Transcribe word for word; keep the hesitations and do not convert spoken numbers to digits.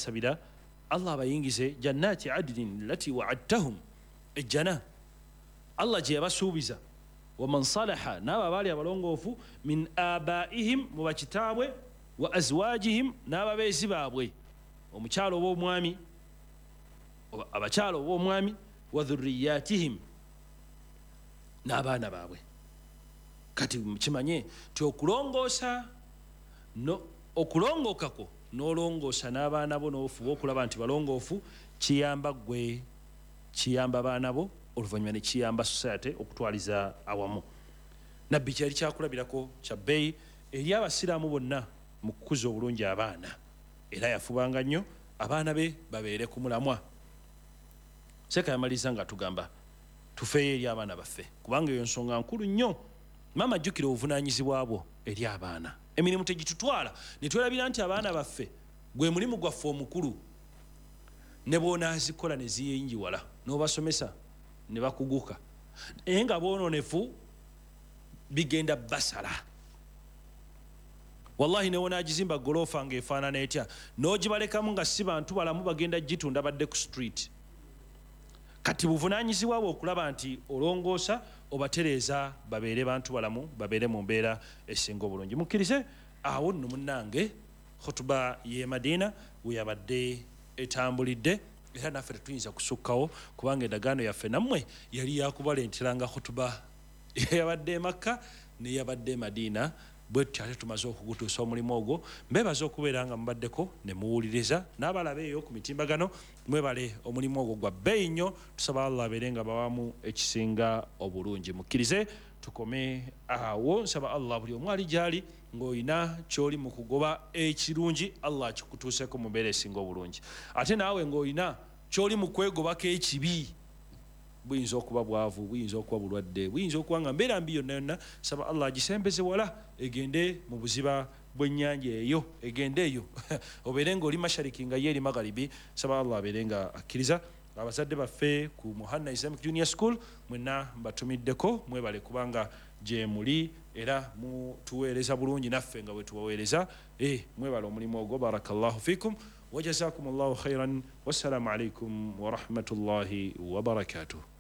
tubasabira Allah abayingize jannati adnin lati wa'adtahum ejjana Allah gye yabasuubiza waman salaha n'abo abaali abalongoofu min abaihim mu bakitaabwe wa azwajihim n'ababeezi baabwe omukyalo oba omwami abakyalo oba omwami wa dhurriyatihim n'abaana baabwe kati kimanye ti okulongoosa no okulongookako n'olongoosa n'abaana bo n'ofuba okulaba nti balongoofu kiyamba gwe kiyamba baana bo oluvannyuma ne kiyamba society okutwaliza awamu nabbi kyali kyakulabirako kya bbeeyi eri abasiraamu bonna mu kukuza obulungi abaana era yafubanga nnyo abaana be babeere ku mulamwa seka yamaliriza nga tugamba tufeeyo eri abaana baffe kubanga eyo nsonga nkulu nnyo maama ajjukira obuvunaanyizibwa bwo eri abaana emirimu tegitutwala ne twerabira nti abaana baffe gwe mulimu gwaffe omukulu ne bw'onaazikola ne ziyingiwala n'obasomesa ne bakuguka naye nga boononefu bigenda basala wallahi ne wonaagizimba goloofa ng'efaanana etya n'ogibalekamu nga si bantu balamu bagenda gitunda badde ku street kati buvunaanyizibwa bwe okulaba nti olongoosa obatereeza babeere bantu balamu babeere mu mbeera esinga obulungi mukkirize awo nno munnange khutuba ye Madiina we yabadde etambulidde era naffe tetuyinza kusukkawo kubanga endagaano yaffe nammwe yali yakubalenteranga khutuba yabadde e Makka ne yabadde e Madiina bwe tutyo ate tumaze okugutuusa omulimu ogwo mbebaza okubeera nga mubaddeko ne muwuliriza n'abalaba eyo ku mitimbagano mwebale omulimu ogwo gwa bbeeyi nnyo tusaba Allah abeere nga bawamu ekisinga obulungi mukkirize tukome awo nsaba Allah buli omu ali gy'ali ng'olina ky'oli mu kugoba ekirungi Allah akikutuuseko mu mbeera esinga obulungi ate naawe ng'olina ky'oli mu kwegobako ekibi buyinza okuba bwavu buyinza okuba bulwadde buyinza okuba nga mbeera mbi yonna yonna saba Allah agisembeze wala egende mu buziba bw'ennyanja eyo egende eyo obeere ng'oli mashariki nga ye eri magharibi saba Allah abeere nga akkiriza abazadde baffe ku Muhanna Islamic Junior School mwenna mbatumiddeko mwebale kubanga gye muli era mutuweereza bulungi naffe nga bwe tubaweereza eh mwebale omulimu ogwo barakallahu fikum wa jazakumullahu khairan wassalamu alaikum wa rahmatullahi wa barakatuh.